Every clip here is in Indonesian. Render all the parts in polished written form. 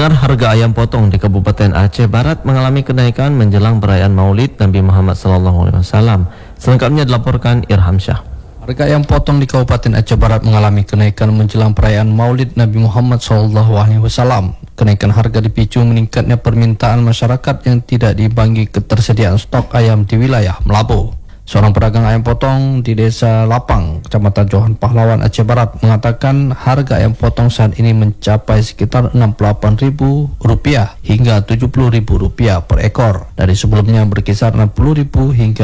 Pendengar, harga ayam potong di Kabupaten Aceh Barat mengalami kenaikan menjelang perayaan Maulid Nabi Muhammad SAW. Selengkapnya dilaporkan Irham Syah. Harga ayam potong di Kabupaten Aceh Barat mengalami kenaikan menjelang perayaan Maulid Nabi Muhammad SAW. Kenaikan harga dipicu meningkatnya permintaan masyarakat yang tidak diimbangi ketersediaan stok ayam di wilayah Melabu. Seorang pedagang ayam potong di Desa Lapang, Kecamatan Johan Pahlawan, Aceh Barat mengatakan harga ayam potong saat ini mencapai sekitar Rp68.000 hingga Rp70.000 per ekor. Dari sebelumnya berkisar Rp60.000 hingga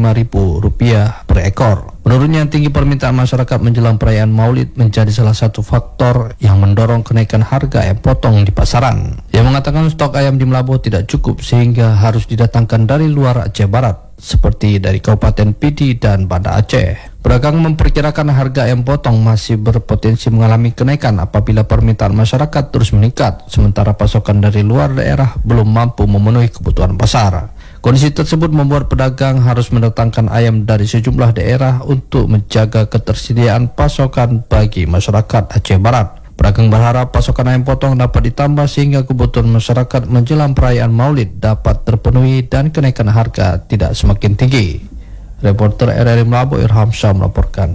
Rp65.000 per ekor. Menurutnya, tinggi permintaan masyarakat menjelang perayaan Maulid menjadi salah satu faktor yang mendorong kenaikan harga ayam potong di pasaran. Ia mengatakan stok ayam di Melabu tidak cukup sehingga harus didatangkan dari luar Aceh Barat, seperti dari Kabupaten Pidi dan Banda Aceh. Pedagang memperkirakan harga ayam potong masih berpotensi mengalami kenaikan apabila permintaan masyarakat terus meningkat, sementara pasokan dari luar daerah belum mampu memenuhi kebutuhan pasar. Kondisi tersebut membuat pedagang harus mendatangkan ayam dari sejumlah daerah untuk menjaga ketersediaan pasokan bagi masyarakat Aceh Barat. Pedagang berharap pasokan ayam potong dapat ditambah sehingga kebutuhan masyarakat menjelang perayaan Maulid dapat terpenuhi dan kenaikan harga tidak semakin tinggi. Reporter RRI Melabu Irham Syah melaporkan.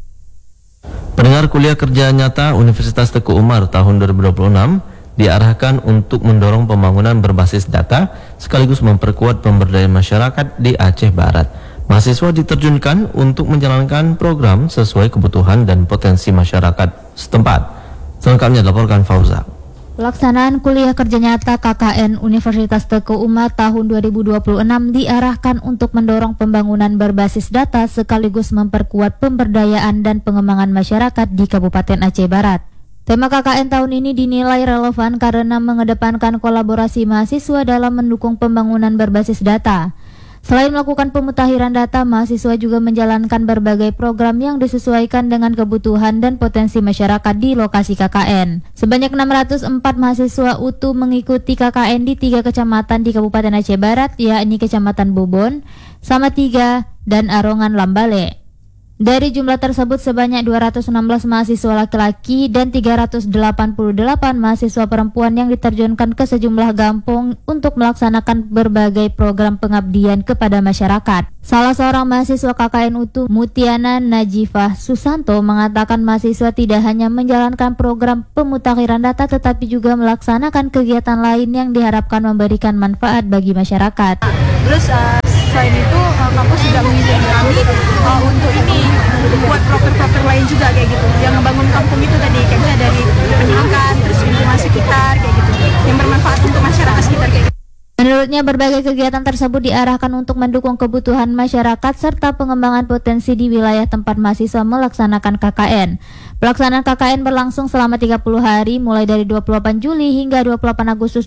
Pendengar, kuliah kerja nyata Universitas Teguh Umar tahun 2026 diarahkan untuk mendorong pembangunan berbasis data sekaligus memperkuat pemberdayaan masyarakat di Aceh Barat. Mahasiswa diterjunkan untuk menjalankan program sesuai kebutuhan dan potensi masyarakat setempat. Selengkapnya dilaporkan Fauza. Pelaksanaan kuliah kerja nyata KKN Universitas Teguh Umar tahun 2026 diarahkan untuk mendorong pembangunan berbasis data sekaligus memperkuat pemberdayaan dan pengembangan masyarakat di Kabupaten Aceh Barat. Tema KKN tahun ini dinilai relevan karena mengedepankan kolaborasi mahasiswa dalam mendukung pembangunan berbasis data. Selain melakukan pemutakhiran data, mahasiswa juga menjalankan berbagai program yang disesuaikan dengan kebutuhan dan potensi masyarakat di lokasi KKN. Sebanyak 604 mahasiswa UTU mengikuti KKN di 3 kecamatan di Kabupaten Aceh Barat, yakni Kecamatan Bobon, Salatiga, dan Arongan Lambale. Dari jumlah tersebut sebanyak 216 mahasiswa laki-laki dan 388 mahasiswa perempuan yang diterjunkan ke sejumlah kampung untuk melaksanakan berbagai program pengabdian kepada masyarakat. Salah seorang mahasiswa KKN UTU, Mutiana Najifah Susanto, mengatakan mahasiswa tidak hanya menjalankan program pemutakhiran data tetapi juga melaksanakan kegiatan lain yang diharapkan memberikan manfaat bagi masyarakat. Terus selain itu kampus juga mengizinkan kami untuk ini buat proker-proker lain juga kayak gitu, yang ngebangun kampung itu tadi kayak misalnya dari pendidikan, terus lingkungan sekitar kayak gitu, yang bermanfaat untuk masyarakat sekitar kayak gitu. Menurutnya berbagai kegiatan tersebut diarahkan untuk mendukung kebutuhan masyarakat serta pengembangan potensi di wilayah tempat mahasiswa melaksanakan KKN. Pelaksanaan KKN berlangsung selama 30 hari mulai dari 28 Juli hingga 28 Agustus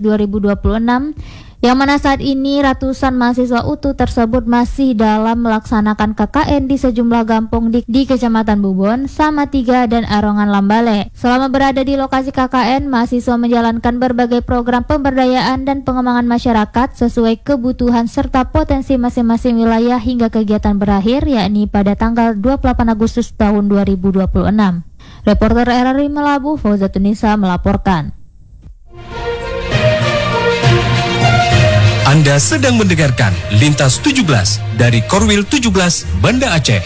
2026, yang mana saat ini ratusan mahasiswa UTU tersebut masih dalam melaksanakan KKN di sejumlah kampung di Kecamatan Bubon, Salatiga, dan Arongan Lambale. Selama berada di lokasi KKN, mahasiswa menjalankan berbagai program pemberdayaan dan pengembangan masyarakat sesuai kebutuhan serta potensi masing-masing wilayah hingga kegiatan berakhir, yakni pada tanggal 28 Agustus tahun 2026. Reporter RRI Melabu, Fauzatunisa melaporkan. Anda sedang mendengarkan Lintas 17 dari Korwil 17 Banda Aceh.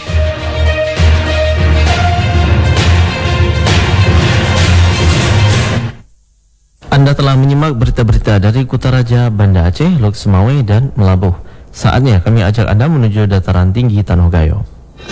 Anda telah menyimak berita-berita dari Kutaraja, Banda Aceh, Lok Semawe, dan Melabuh. Saatnya kami ajak Anda menuju dataran tinggi Tanah Gayo.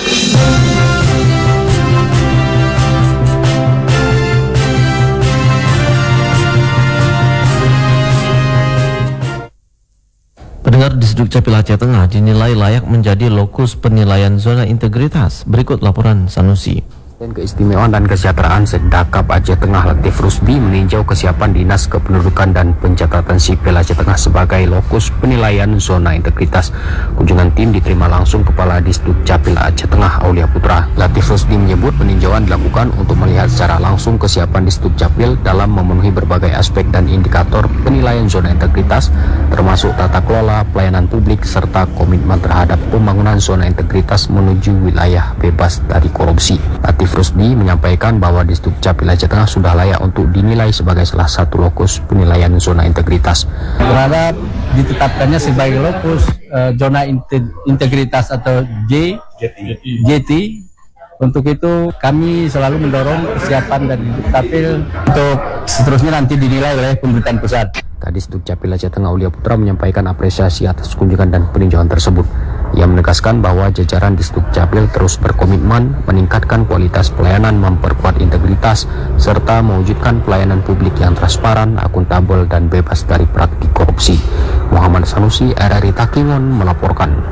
Pendengar, di Distrik Capil Aceh Tengah dinilai layak menjadi lokus penilaian zona integritas. Berikut laporan Sanusi. Keistimewaan dan Kesejahteraan Sedakap Aceh Tengah Latif Rusdi meninjau kesiapan Dinas Kependudukan dan Pencatatan Sipil Aceh Tengah sebagai lokus penilaian zona integritas. Kunjungan tim diterima langsung Kepala Disduk Capil Aceh Tengah Aulia Putra. Latif Rusdi menyebut peninjauan dilakukan untuk melihat secara langsung kesiapan Disduk Capil dalam memenuhi berbagai aspek dan indikator penilaian zona integritas, termasuk tata kelola, pelayanan publik, serta komitmen terhadap pembangunan zona integritas menuju wilayah bebas dari korupsi. Latif Latif Rusdi menyampaikan bahwa Distrik Capil Aceh Tengah sudah layak untuk dinilai sebagai salah satu lokus penilaian zona integritas. Terhadap ditetapkannya sebagai lokus zona integritas atau JT. Untuk itu kami selalu mendorong kesiapan dari Dukcapil untuk seterusnya nanti dinilai oleh pemerintahan pusat. Kadis Dukcapil Aceh Tengah Aulia Putra menyampaikan apresiasi atas kunjungan dan peninjauan tersebut. Ia menegaskan bahwa jajaran Dukcapil terus berkomitmen meningkatkan kualitas pelayanan, memperkuat integritas, serta mewujudkan pelayanan publik yang transparan, akuntabel, dan bebas dari praktik korupsi. Muhammad Sanusi, RRI Takingon melaporkan.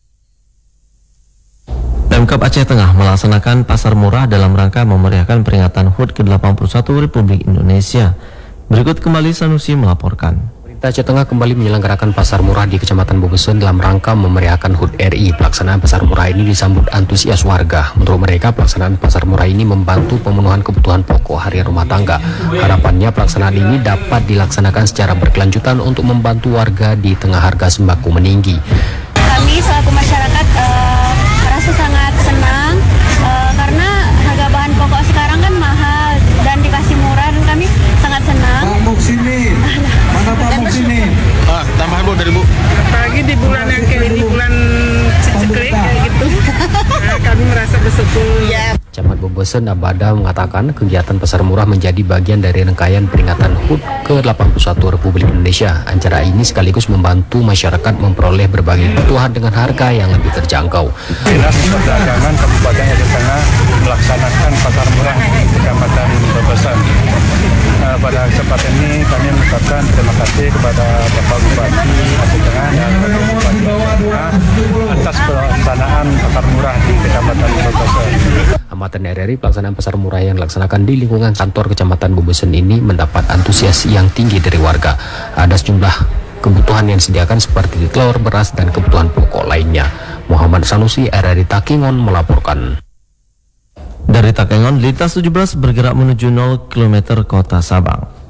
Pemkab Aceh Tengah melaksanakan pasar murah dalam rangka memeriahkan peringatan HUT ke-81 Republik Indonesia. Berikut kembali Sanusi melaporkan. Pemerintah Aceh Tengah kembali menyelenggarakan pasar murah di Kecamatan Bobesen dalam rangka memeriahkan HUT RI. Pelaksanaan pasar murah ini disambut antusias warga. Menurut mereka, pelaksanaan pasar murah ini membantu pemenuhan kebutuhan pokok harian rumah tangga. Harapannya pelaksanaan ini dapat dilaksanakan secara berkelanjutan untuk membantu warga di tengah harga sembako meninggi. Kami selaku masyarakat merasa sangat senang karena harga bahan pokok sekarang kan mahal dan dikasih murah, dan kami sangat senang. Pak Muk sini, mana Pak Muk sini? Tambahan Bu dari Bu. Apalagi di bulan yang kayak di bulan ceklik kayak gitu. Kami merasa bersyukur. Ya. Camat Bobesen Abada mengatakan kegiatan pasar murah menjadi bagian dari rangkaian peringatan HUT ke-81 Republik Indonesia. Acara ini sekaligus membantu masyarakat memperoleh berbagai kebutuhan dengan harga yang lebih terjangkau. Dinas Perdagangan Kabupaten Aceh Tengah melaksanakan pasar murah di Kecamatan Bobesen. Pada kesempatan ini kami mengucapkan terima kasih kepada Bapak Bupati Aceh Tengah dan Bapak Bupati Aceh Tengah atas pelaksanaan pasar murah di Kecamatan Bobesen. Amatan RRI, pelaksanaan pasar murah yang dilaksanakan di lingkungan kantor Kecamatan Bobesen ini mendapat antusias yang tinggi dari warga. Ada sejumlah kebutuhan yang disediakan seperti telur, beras, dan kebutuhan pokok lainnya. Muhammad Sanusi, RRI Takingon melaporkan. Dari Takengon, lintas 17 bergerak menuju 0 km kota Sabang.